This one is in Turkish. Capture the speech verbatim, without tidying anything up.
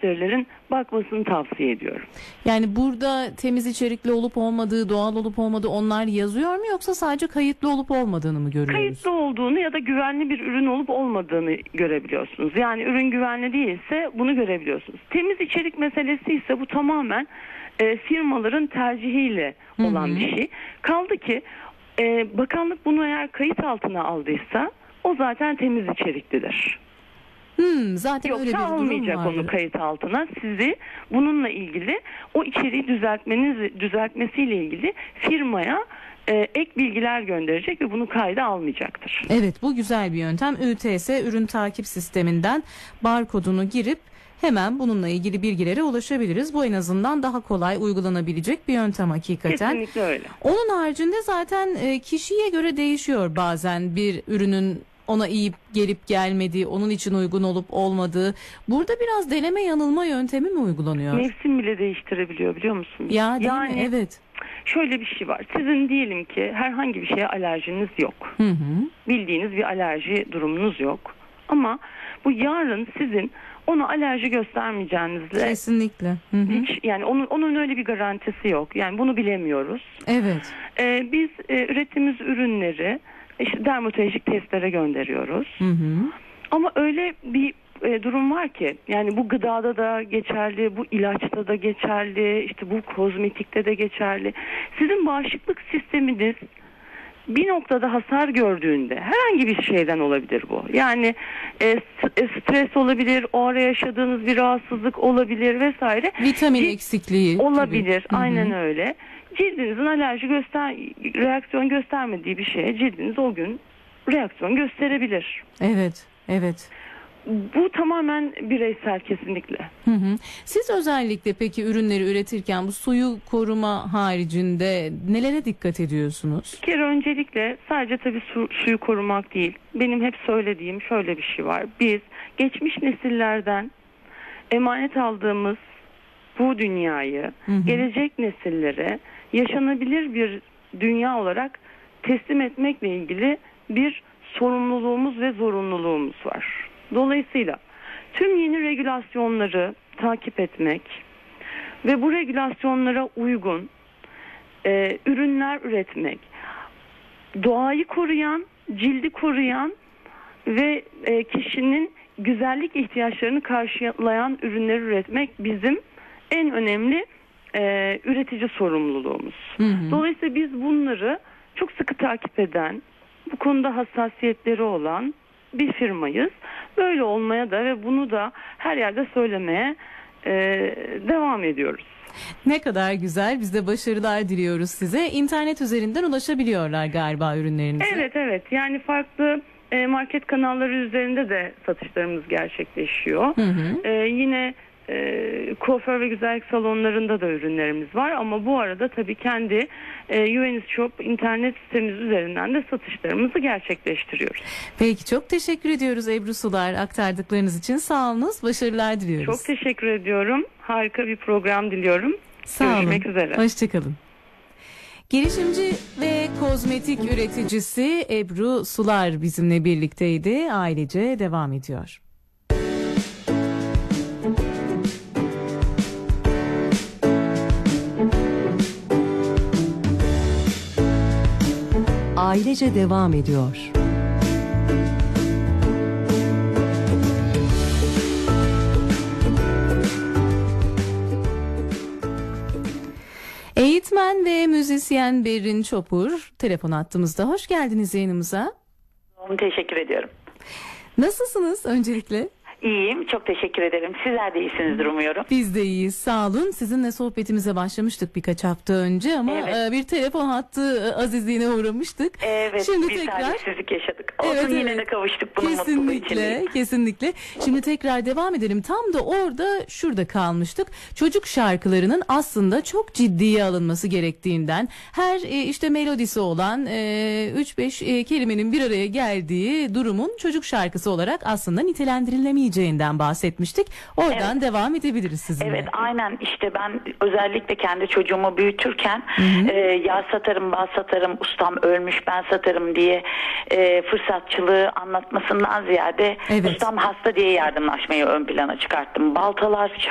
müşterilerin bakmasını tavsiye ediyorum. Yani burada temiz içerikli olup olmadığı, doğal olup olmadığı onlar yazıyor mu, yoksa sadece kayıtlı olup olmadığını mı görüyoruz? Kayıtlı olduğunu ya da güvenli bir ürün olup olmadığını görebiliyorsunuz. Yani ürün güvenli değilse bunu görebiliyorsunuz. Temiz içerik meselesi ise bu tamamen e, firmaların tercihiyle olan Hı-hı. bir şey. Kaldı ki e, bakanlık bunu eğer kayıt altına aldıysa o zaten temiz içeriklidir. Hmm, zaten Yoksa öyle bir durum almayacak vardır. onu kayıt altına. Sizi bununla ilgili o içeriği düzeltmeniz düzeltmesiyle ilgili firmaya e, ek bilgiler gönderecek ve bunu kayda almayacaktır. Evet, bu güzel bir yöntem. Ü T S ürün takip sisteminden barkodunu girip hemen bununla ilgili bilgilere ulaşabiliriz. Bu en azından daha kolay uygulanabilecek bir yöntem hakikaten. Kesinlikle öyle. Onun haricinde zaten kişiye göre değişiyor bazen bir ürünün ona iyi gelip gelmediği, onun için uygun olup olmadığı. Burada biraz deneme yanılma yöntemi mi uygulanıyor? Mevsim bile değiştirebiliyor, biliyor musunuz? Ya değil yani, mi? Evet. Şöyle bir şey var. Sizin diyelim ki herhangi bir şeye alerjiniz yok. Hı hı. Bildiğiniz bir alerji durumunuz yok. Ama bu yarın sizin ona alerji göstermeyeceğinizle kesinlikle. Hı hı. Hiç, yani onun onun öyle bir garantisi yok. Yani bunu bilemiyoruz. Evet. Ee, biz e, ürettiğimiz ürünleri işte dermatolojik testlere gönderiyoruz. Hı hı. Ama öyle bir e, durum var ki, yani bu gıdada da geçerli, bu ilaçta da geçerli, işte bu kozmetikte de geçerli. Sizin bağışıklık sisteminiz bir noktada hasar gördüğünde, herhangi bir şeyden olabilir bu. Yani e, stres olabilir, o ara yaşadığınız bir rahatsızlık olabilir vesaire. Vitamin Cilt eksikliği olabilir. Gibi. Aynen Hı hı. öyle. Cildinizin alerji göster reaksiyon göstermediği bir şeye cildiniz o gün reaksiyon gösterebilir. Evet, evet. Bu tamamen bireysel kesinlikle. Hı hı. Siz özellikle peki ürünleri üretirken bu suyu koruma haricinde nelere dikkat ediyorsunuz? Bir kere öncelikle sadece tabii su, suyu korumak değil. Benim hep söylediğim şöyle bir şey var. Biz geçmiş nesillerden emanet aldığımız bu dünyayı hı hı. gelecek nesillere yaşanabilir bir dünya olarak teslim etmekle ilgili bir sorumluluğumuz ve zorunluluğumuz var. Dolayısıyla tüm yeni regülasyonları takip etmek ve bu regülasyonlara uygun e, ürünler üretmek, doğayı koruyan, cildi koruyan ve e, kişinin güzellik ihtiyaçlarını karşılayan ürünler üretmek bizim en önemli e, üretici sorumluluğumuz. Hı hı. Dolayısıyla biz bunları çok sıkı takip eden, bu konuda hassasiyetleri olan bir firmayız. Böyle olmaya da ve bunu da her yerde söylemeye e, devam ediyoruz. Ne kadar güzel. Biz de başarılar diliyoruz size. İnternet üzerinden ulaşabiliyorlar galiba ürünlerinize. Evet evet. Yani farklı e, market kanalları üzerinde de satışlarımız gerçekleşiyor. Hı hı. E, yine e, kuaför ve güzellik salonlarında da ürünlerimiz var. Ama bu arada tabii kendi e, Juvenis Shop internet sitemiz üzerinden de satışlarımızı gerçekleştiriyoruz. Peki, çok teşekkür ediyoruz Ebru Sular, aktardıklarınız için. Sağ olunuz. Başarılar diliyoruz. Çok teşekkür ediyorum. Harika bir program diliyorum. Sağ Görüşmek olun. üzere. Hoşçakalın. Girişimci ve kozmetik üreticisi Ebru Sular bizimle birlikteydi. Ailece devam ediyor. Ailece devam ediyor. Eğitmen ve müzisyen Berrin Çopur telefon hattımızda. Hoş geldiniz yayınımıza. Teşekkür ediyorum. Nasılsınız öncelikle? İyiyim, çok teşekkür ederim. Sizler de iyisinizdir umuyorum. Biz de iyiyiz, sağ olun. Sizinle sohbetimize başlamıştık birkaç hafta önce ama evet. bir telefon hattı azizliğine uğramıştık. Evet, Şimdi bir tekrar talihsizlik yaşadık. Olsun, evet, yine evet. de kavuştuk bunun mutluluğu Kesinlikle, için. kesinlikle. Şimdi tekrar devam edelim. Tam da orada şurada kalmıştık. Çocuk şarkılarının aslında çok ciddiye alınması gerektiğinden, her işte melodisi olan üç beş kelimenin bir araya geldiği durumun çocuk şarkısı olarak aslında nitelendirilemeyeceğinden bahsetmiştik. Oradan evet. devam edebiliriz sizinle. Evet, aynen. İşte ben özellikle kendi çocuğumu büyütürken hı hı. E, ya satarım, bal satarım, ustam ölmüş ben satarım diye e, fırsatçılığı anlatmasından ziyade evet. ustam hasta diye yardımlaşmayı ön plana çıkarttım. Baltalar,